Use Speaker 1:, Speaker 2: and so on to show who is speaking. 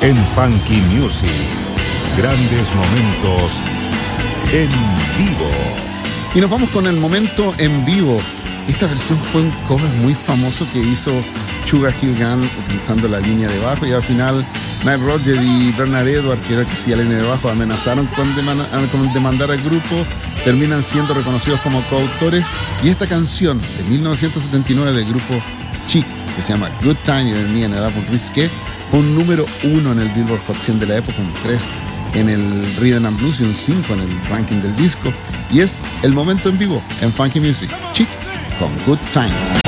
Speaker 1: En Funky Music, grandes momentos en vivo.
Speaker 2: Y nos vamos con el momento en vivo. Esta versión fue un cover muy famoso que hizo Sugar Hill Gang utilizando la línea de bajo, y al final Nile Rodgers y Bernard Edwards, que era el que hacía la línea de bajo, amenazaron con demandar al grupo. Terminan siendo reconocidos como coautores, y esta canción de 1979 del grupo Chic, que se llama Good Time, y venía en el álbum Risqué, fue un número 1 en el Billboard Hot 100 de la época, un 3 en el Rhythm and Blues y un 5 en el ranking del disco. Y es el momento en vivo en Funky Music, Chic con Good Times.